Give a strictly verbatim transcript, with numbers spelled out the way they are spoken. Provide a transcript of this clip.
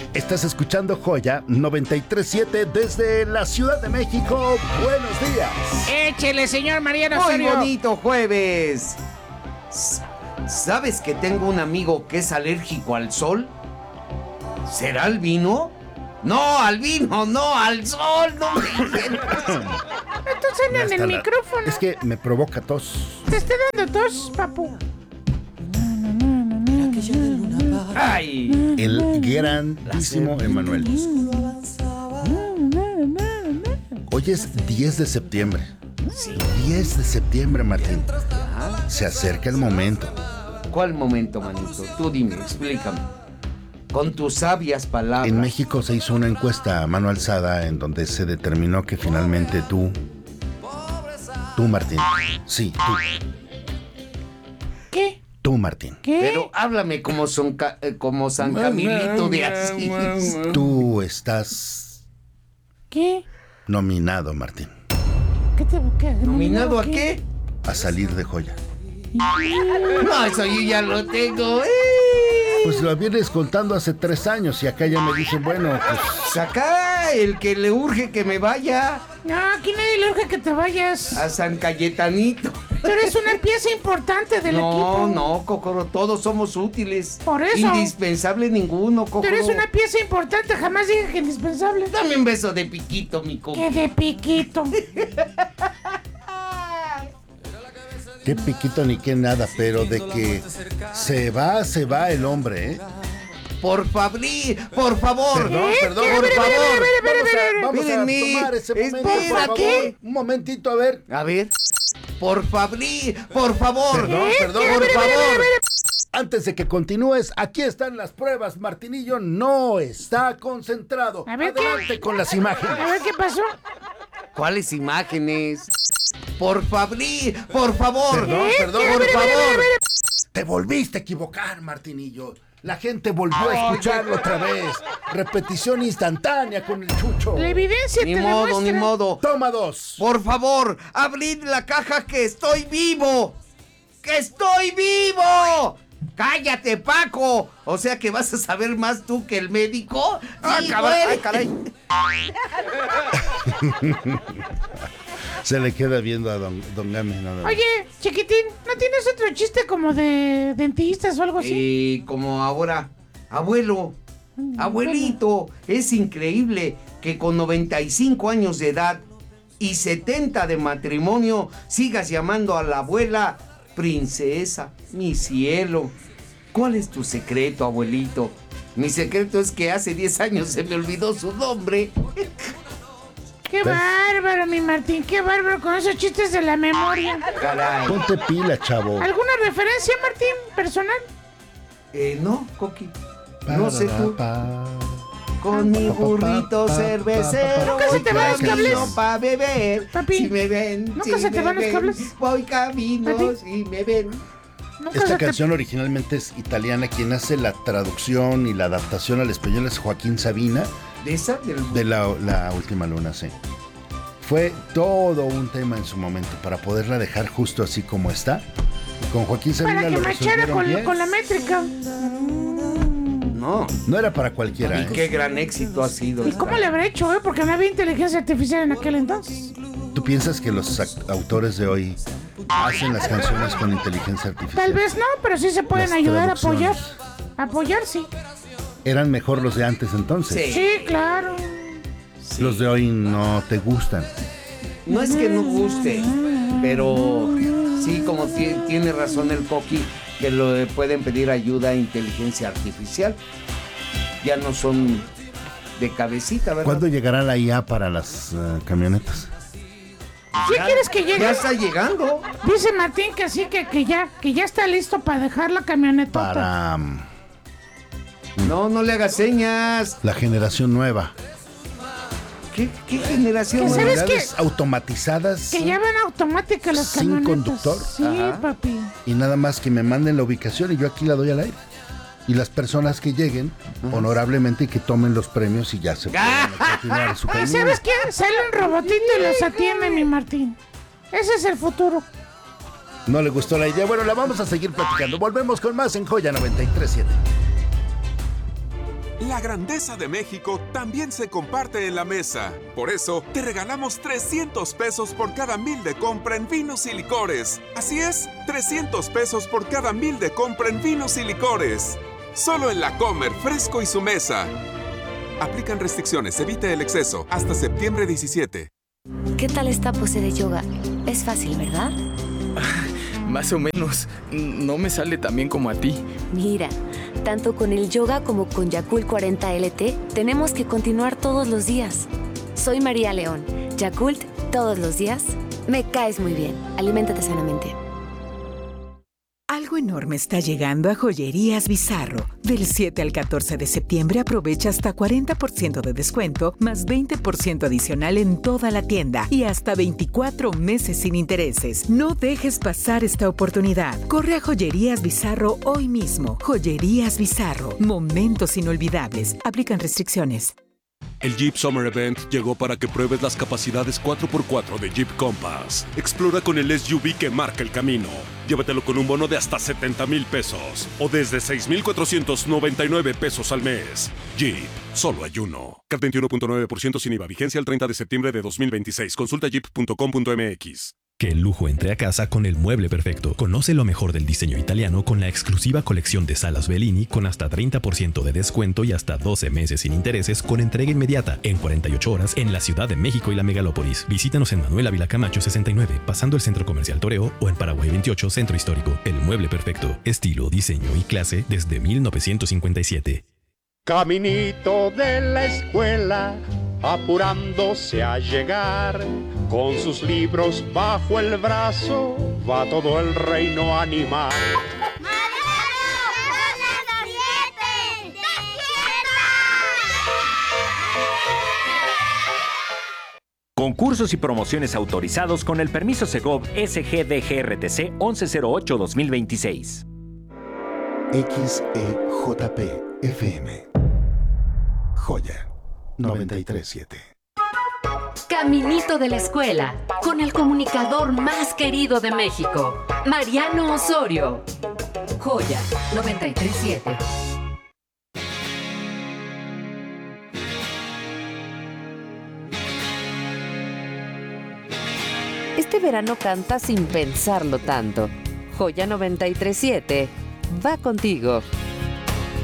Estás escuchando Joya noventa y tres punto siete desde la Ciudad de México. Buenos días. Échele, señor Mariano Muy Osorio. bonito jueves. ¿Sabes que tengo un amigo que es alérgico al sol? ¿Será al vino? No, al vino, no, al sol, no. Entonces en el la... micrófono. Es que me provoca tos. Te está dando tos, papu. Ay, el grandísimo Emanuel. Hoy es diez de septiembre. Sí. diez de septiembre, Martín. Se acerca el momento. ¿Cuál momento, manito? Tú dime, explícame. Con tus sabias palabras. En México se hizo una encuesta a mano alzada en donde se determinó que finalmente tú, tú Martín, sí, tú. ¿Qué? Tú, Martín. ¿Qué? Pero háblame como, son, como San Camilito de Asís. Tú estás ¿Qué? nominado, Martín, ¿Qué te qué? ¿Nominado a qué? a salir de Joya. No, eso yo ya lo tengo. ¡Eh! Pues lo vienes contando hace tres años y acá ya me dicen, bueno, pues... Acá el que le urge que me vaya No, aquí nadie le urge que te vayas. a San Cayetanito. Tú eres una pieza importante del no, equipo. No, no, Cocoro, todos somos útiles. Por eso. Indispensable ninguno, Cocoro. Tú eres una pieza importante, jamás dije que indispensable. Dame un beso de piquito, mi Coco. Que de piquito. Qué piquito ni qué nada, pero de que se va, se va el hombre, ¿eh? Por favor, por favor. Perdón, perdón, por por favor. favor. Vamos a, vamos a Espérenme. tomar ese momento, Espera, por favor. ¿qué? Un momentito, a ver. A ver. Por favor, por favor. Perdón, perdón, por favor. Antes de que continúes, aquí están las pruebas. Martinillo no está concentrado. A ver, ¿qué? Adelante con las imágenes. A ver qué pasó. ¿Cuáles imágenes? Por favor, por favor. Perdón, ¿Eh? perdón, ¿Qué? por A ver, a ver, a ver, a favor. ver. Te volviste a equivocar, Martinillo. La gente volvió a escucharlo otra vez. Repetición instantánea con el chucho. La evidencia Ni te modo, demuestra. ni modo. Toma dos. Por favor, abrid la caja que estoy vivo. ¡Que estoy vivo! ¡Cállate, Paco! O sea que vas a saber más tú que el médico. ¡Ah, Sí, caray! güey. ¡Ay, caray! Se le queda viendo a don, don Gami. Nada más. Oye, chiquitín, ¿no tienes otro chiste como de dentistas o algo así? Y como ahora, abuelo, abuelito, es increíble que con noventa y cinco años de edad y setenta de matrimonio sigas llamando a la abuela princesa, mi cielo. ¿Cuál es tu secreto, abuelito? Mi secreto es que hace diez años se me olvidó su nombre. Qué bárbaro, mi Martín, qué bárbaro con esos chistes de la memoria. Caray. Ponte pila, chavo. ¿Alguna referencia, Martín, personal? Eh, no, Coqui. No sé tú. Pa, Con mi burrito cervecero ¿Nunca se te van los cables? para beber. Papi, Si me ven, ¿nunca si se te me van los ven, cables? voy camino Papi. y me ven. Nunca Esta se te- canción originalmente es italiana. Quien hace la traducción y la adaptación al español es Joaquín Sabina, ¿De esa? Del... de la, la Última Luna, sí. Fue todo un tema en su momento para poderla dejar justo así como está. Con Joaquín Sabina Para que lo machara resolvieron con, bien. con la métrica. No. No era para cualquiera, Y ¿eh? qué gran éxito ha sido. ¿Y cómo le habrá hecho, eh? Porque no había inteligencia artificial en aquel entonces. ¿Tú piensas que los act- autores de hoy hacen las canciones con inteligencia artificial? Tal vez no, pero sí se pueden Las ayudar a apoyar. traducciones. Apoyar, sí. ¿Eran mejor los de antes entonces? Sí. Sí, claro. Sí. Los de hoy no te gustan. No es que no guste, pero sí, como ti- tiene razón el Coqui, que lo pueden pedir ayuda a inteligencia artificial. Ya no son de cabecita, ¿verdad? ¿Cuándo llegará la I A para las eh, camionetas? ¿Sí quieres que llegue? Ya está llegando. Dice Martín que sí, que, que ya, que ya está listo para dejar la camionetota. Para um, No, no le hagas señas. la generación nueva. ¿Qué, qué generación? ¿Que sabes Unidades automatizadas Que ya van automáticas las ¿Sin camionetas. conductor? Sí, Ajá. papi. y nada más que me manden la ubicación y yo aquí la doy al aire. Y las personas que lleguen honorablemente y que tomen los premios y ya se pueden continuar su Oye, camino. ¿sabes qué? Sale un robotito y los atiende, mi Martín. Ese es el futuro. No le gustó la idea. Bueno, la vamos a seguir platicando. Volvemos con más en Joya noventa y tres punto siete. La grandeza de México también se comparte en la mesa. Por eso, te regalamos trescientos pesos por cada mil de compra en vinos y licores. Así es, trescientos pesos por cada mil de compra en vinos y licores. Solo en La Comer, Fresco y Su Mesa. Aplican restricciones, evite el exceso. Hasta septiembre diecisiete. ¿Qué tal esta pose de yoga? Es fácil, ¿verdad? Más o menos. No me sale tan bien como a ti. Mira, tanto con el yoga como con Yakult cuarenta L T, tenemos que continuar todos los días. Soy María León. Yakult, todos los días. Me caes muy bien. Aliméntate sanamente. Algo enorme está llegando a Joyerías Bizarro. Del siete al catorce de septiembre aprovecha hasta cuarenta por ciento de descuento, más veinte por ciento adicional en toda la tienda y hasta veinticuatro meses sin intereses. No dejes pasar esta oportunidad. Corre a Joyerías Bizarro hoy mismo. Joyerías Bizarro. Momentos inolvidables. Aplican restricciones. El Jeep Summer Event llegó para que pruebes las capacidades cuatro por cuatro de Jeep Compass. Explora con el S U V que marca el camino. Llévatelo con un bono de hasta setenta mil pesos o desde seis mil cuatrocientos noventa y nueve pesos al mes. Jeep, solo hay uno. C A T veintiuno punto nueve por ciento sin I V A. Vigencia el treinta de septiembre de dos mil veintiséis. Consulta jeep punto com punto m x. Que el lujo entre a casa con el mueble perfecto. Conoce lo mejor del diseño italiano con la exclusiva colección de salas Bellini con hasta treinta por ciento de descuento y hasta doce meses sin intereses con entrega inmediata en cuarenta y ocho horas en la Ciudad de México y la Megalópolis. Visítanos en Manuel Ávila Camacho sesenta y nueve, pasando el Centro Comercial Toreo, o en Paraguay veintiocho, Centro Histórico. El mueble perfecto. Estilo, diseño y clase desde mil novecientos cincuenta y siete. Caminito de la escuela, apurándose a llegar, con sus libros bajo el brazo, va todo el reino animal. Concursos y promociones autorizados con el permiso Segov S G D G R T C once cero ocho dos mil veintiséis. X E J P F M. Joya noventa y tres punto siete. Caminito de la escuela, con el comunicador más querido de México, Mariano Osorio. Joya noventa y tres punto siete. Este verano canta sin pensarlo tanto. Joya noventa y tres punto siete va contigo.